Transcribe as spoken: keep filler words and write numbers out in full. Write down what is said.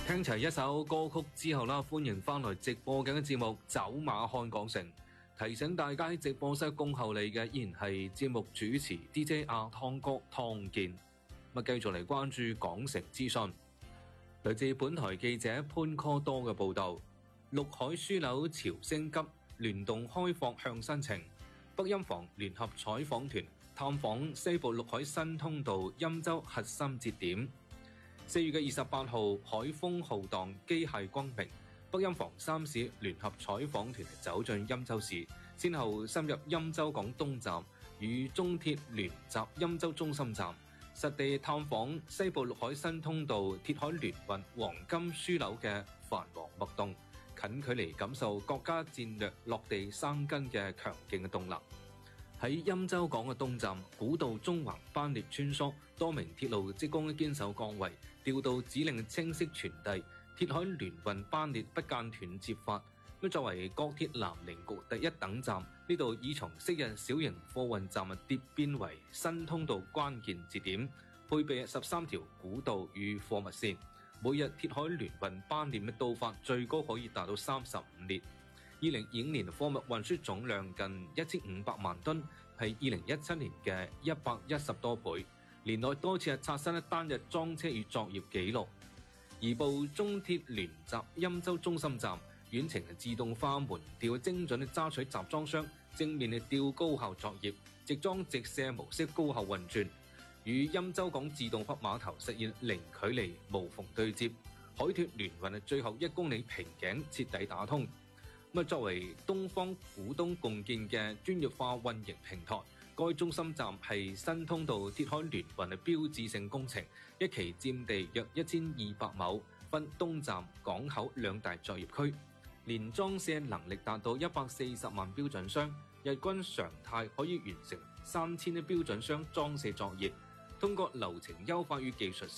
聽齊一首歌曲之後啦，歡迎翻來直播緊嘅節目《走馬看港城》。提醒大家喺直播室恭候你嘅依然係節目主持 D J 阿湯哥湯健。咁繼續嚟關注港城資訊。來自本台記者潘科多嘅報道，陸海樞紐潮升級，聯動開放向新程。北音房聯合採訪團探訪西部陸海新通道欽州核心節點。四月嘅二十八號，海風浩蕩，機械轟鳴。北音房三市聯合採訪團走進欽州市，先後深入欽州港東站與中鐵聯集欽州中心站，實地探訪西部陸海新通道鐵海聯運黃金樞紐嘅繁忙脈動，近距離感受國家戰略落地生根嘅強勁嘅動能。喺欽州港嘅東站，古道中橫班列穿梭，多名鐵路職工堅守崗位，調度指令清晰傳遞，鐵海聯運班列不間斷接發。作為國鐵南寧局第一等站，呢度已從昔日小型貨運站疊變為新通道關鍵節點，配備十三條古道與貨物線，每日鐵海聯運班列嘅到發最高可以達到三十五列。二零二五年貨物運輸總量近一千五百萬噸，係二零一七年嘅一百一十多倍。年內多次刷新單日裝車與作業紀錄。移步中鐵聯集欽州中心站，遠程自動化門吊精準嘅揸取集裝箱，正面嘅吊高效作業，直裝直卸模式高效運轉，與欽州港自動化碼頭實現零距離無縫對接。海鐵聯運最後一公里瓶頸徹底打通。作為東方股東共建嘅專業化運營平台，該中心站係新通道鐵海聯運嘅標誌性工程，一期佔地約一千二百畝，分東站、港口兩大作業區，年裝卸能力達到一百四十萬標準箱，日均常態可以完成三千標準箱裝卸作業。通過流程優化與技術